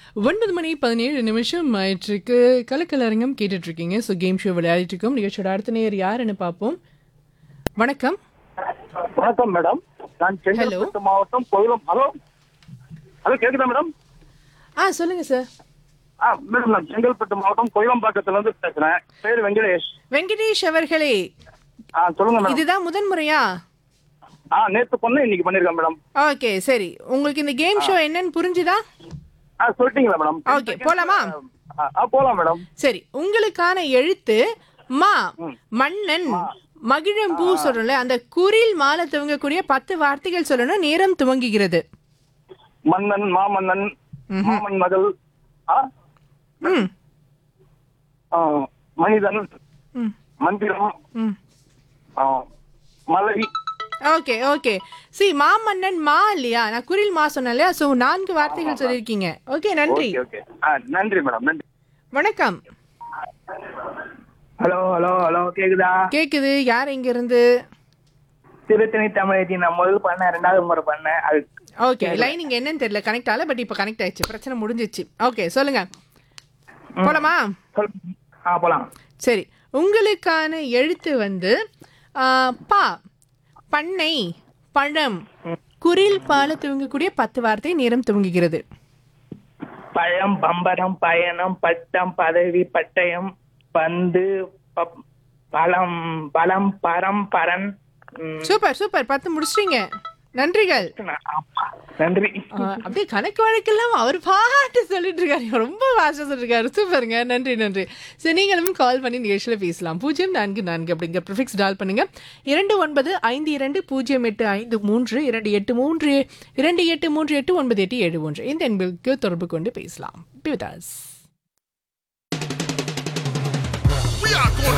9:17 ஆயிட்டிருக்கு. கலக்கலரங்கம் கேட்டுட்டு இருக்கீங்க. ஸோ கேம் ஷோ விளையாடிட்டு இருக்கோம். நிகழ்ச்சியோட அடுத்த நேர் யாருன்னு பார்ப்போம். வணக்கம். வணக்கம் மேடம். நான் செங்கல்பட்டு மாவட்டம் கோயிலம். ஹலோ ஹலோ கேக்குதா மேடம்? சொல்லுங்க சார். மேடம் நான் செங்கல்பட்டு மாவட்டம் கோயிலம்பாக்கத்துல இருந்து பேசுறேன். பேரு வெங்கடேஷ். வெங்கடேஷ் அவர்களே, சொல்லுங்க மேடம். இதுதான் முதன்முறையா? நேத்து பண்ண இன்னைக்கு பண்ணிருக்கேன் மேடம். ஓகே, சரி. உங்களுக்கு இந்த கேம் ஷோ என்னன்னு புரிஞ்சுதா? சொல்லிட்டீங்களா மேடம்? ஓகே, போலாமா? போலாம் மேடம். சரி, உங்களுக்கான எழுத்து மா. மன்னன், மகிழம்பூ சொல்றோம்ல, அந்த குரில் மாலை துவங்கக்கூடிய 10 வார்த்தைகள் சொல்லணும். நேரம் துவங்குகிறது. மன்னன், மாமன்னன், மாமன் மகள், மனிதன், மந்திரம், மலை. Okay okay. மாமன்னன் மா இல்லையா? நான் குரில் மா சொன்னேன் இல்லையா? ஸோ 4 வார்த்தைகள் சொல்லியிருக்கீங்க. ஓகே, நன்றி. நன்றி மேடம். நன்றி. வணக்கம். ஹலோ ஹலோ ஹலோ கேக்குதா? கேக்குது. யார் இங்க இருந்து? திருத்தணி தமிழத்தி. நான் முதல் பண்ணேன், 2வது முறை பண்ணேன். அது ஓகே, லைன் இங்க என்னன்னு தெரியல, கனெக்ட் ஆகல. பட் இப்போ கனெக்ட் ஆயிடுச்சு, பிரச்சனை முடிஞ்சிச்சு. ஓகே, சொல்லுங்க. போலாமா? போலாம். சரி, உங்களுக்கான எழுத்து வந்து பா. பண்ணை, பழம், குரில் பால துவங்கக்கூடிய 10 வார்த்தை. நேரம் துவங்குகிறது. பழம், பம்பரம், பயணம், பட்டம், பதவி, பட்டயம், பந்து, பழம், பலம், பரம், பரன். சூப்பர் சூப்பர், 10 முடிச்சிட்டீங்க. நன்றிகள். நன்றி. அப்படியே கணக்கு வழக்கெல்லாம் அவர் பாட்டு சொல்லிட்டு இருக்காரு. ரொம்ப ஃபாஸ்டா சொல்லிருக்காரு. சூப்பருங்க. நன்றி நன்றி. சரி, நீங்களும் கால் பண்ணி நிகழ்ச்சியில் பேசலாம். 044 அப்படிங்கிற ப்ரிஃபிக்ஸ் டால் பண்ணுங்க. 29520853 2838 இந்த எண்களுக்கு தொடர்பு கொண்டு பேசலாம். Be with us. We are going